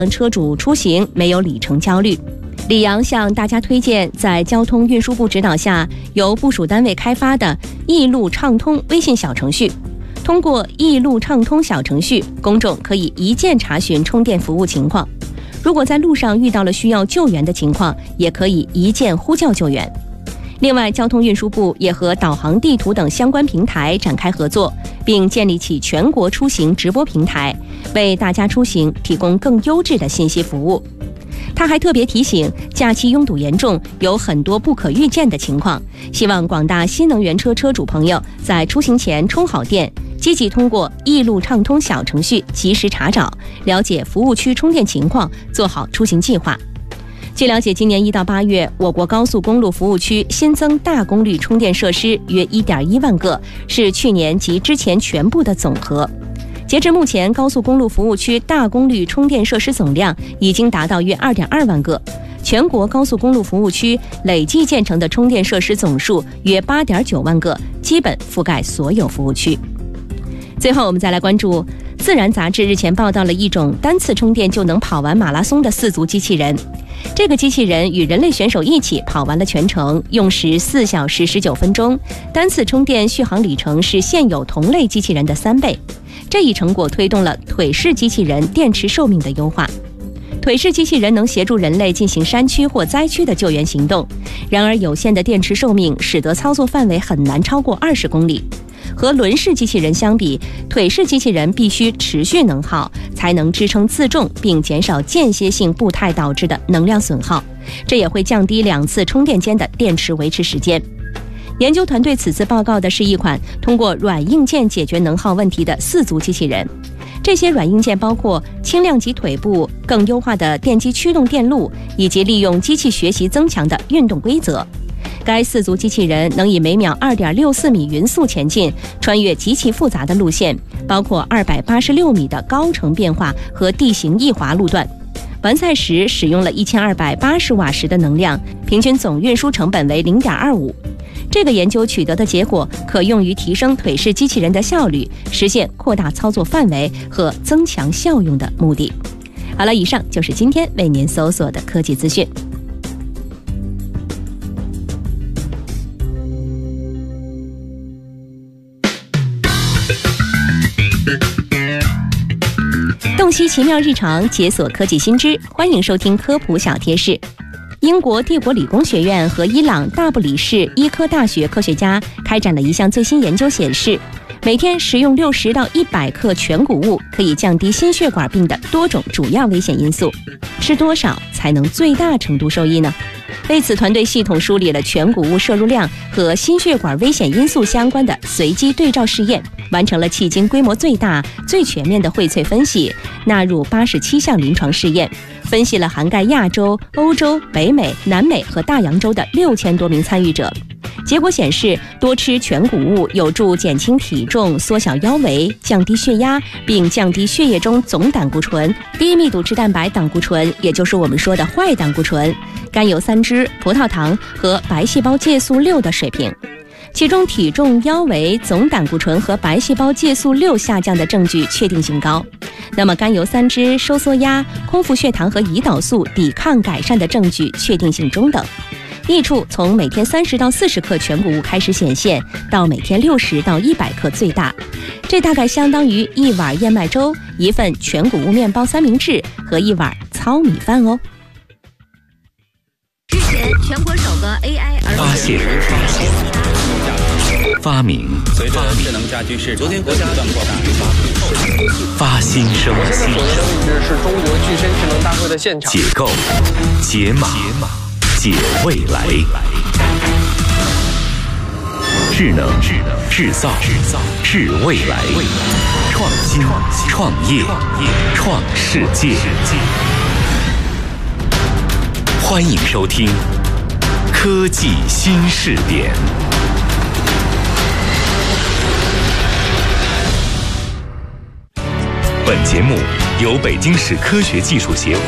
车主出行没有里程焦虑。李阳向大家推荐在交通运输部指导下由部属单位开发的易路畅通微信小程序。通过易路畅通小程序，公众可以一键查询充电服务情况。如果在路上遇到了需要救援的情况，也可以一键呼叫救援。另外，交通运输部也和导航地图等相关平台展开合作，并建立起全国出行直播平台，为大家出行提供更优质的信息服务。他还特别提醒，假期拥堵严重，有很多不可预见的情况，希望广大新能源车车主朋友在出行前充好电，积极通过易路畅通小程序及时查找，了解服务区充电情况，做好出行计划。据了解，今年1到8月，我国高速公路服务区新增大功率充电设施约 1.1 万个，是去年及之前全部的总和。截至目前，高速公路服务区大功率充电设施总量已经达到约 2.2 万个，全国高速公路服务区累计建成的充电设施总数约 8.9 万个，基本覆盖所有服务区。最后，我们再来关注《自然》杂志日前报道了一种单次充电就能跑完马拉松的4足机器人。这个机器人与人类选手一起跑完了全程，用时4小时19分钟，单次充电续航里程是现有同类机器人的3倍。这一成果推动了腿式机器人电池寿命的优化。腿式机器人能协助人类进行山区或灾区的救援行动，然而有限的电池寿命使得操作范围很难超过20公里。和轮式机器人相比，腿式机器人必须持续能耗，才能支撑自重，并减少间歇性步态导致的能量损耗，这也会降低2次充电间的电池维持时间。研究团队此次报告的是一款通过软硬件解决能耗问题的4足机器人。这些软硬件包括轻量级腿部、更优化的电机驱动电路，以及利用机器学习增强的运动规则。该4足机器人能以每秒 2.64 米匀速前进，穿越极其复杂的路线，包括286米的高程变化和地形易滑路段。完赛时使用了1280瓦时的能量，平均总运输成本为 0.25。这个研究取得的结果可用于提升腿式机器人的效率，实现扩大操作范围和增强效用的目的。好了，以上就是今天为您搜索的科技资讯。洞悉奇妙日常，解锁科技新知，欢迎收听科普小贴士。英国帝国理工学院和伊朗大布里士医科大学科学家开展了一项最新研究，显示每天食用60到100克全谷物可以降低心血管病的多种主要危险因素。吃多少才能最大程度受益呢？为此，团队系统梳理了全谷物摄入量和心血管危险因素相关的随机对照试验，完成了迄今规模最大、最全面的荟萃分析，纳入87项临床试验，分析了涵盖亚洲、欧洲、北美、南美和大洋洲的6000多名参与者。结果显示，多吃全谷物有助减轻体重、缩小腰围、降低血压，并降低血液中总胆固醇、低密度脂蛋白胆固醇，也就是我们说的坏胆固醇、甘油三酯、葡萄糖和白细胞介素6的水平。其中体重、腰围、总胆固醇和白细胞介素6下降的证据确定性高。那么甘油三酯、收缩压、空腹血糖和胰岛素抵抗改善的证据确定性中等。益处从每天30到40克全谷物开始显现，到每天60到100克最大，这大概相当于1碗燕麦粥、1份全谷物面包三明治和1碗糙米饭哦。 之前全国首个 AI 儿童发现、发明、 随着智能家居市场不断扩大， 发新生、 现在所在的位置是中国具身智能大会的现场。 解构、解码、解未来。智能、制造、智未来。创新、创业、创世界。欢迎收听科技新视点。本节目由北京市科学技术协会